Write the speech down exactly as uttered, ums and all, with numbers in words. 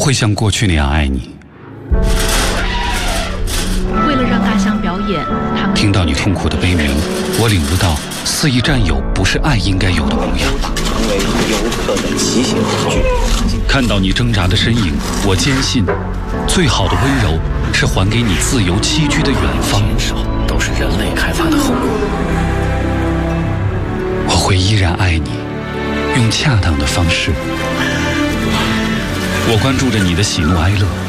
会像过去那样爱你。 为了让大象表演，他们听到你痛苦的悲鸣，我领悟到肆意占有不是爱应该有的模样。 成为游客的骑行工具。 看到你挣扎的身影，我坚信，最好的温柔是还给你自由栖居的远方。 减少都是人类开发的后果。 我会依然爱你，用恰当的方式。我关注着你的喜怒哀乐。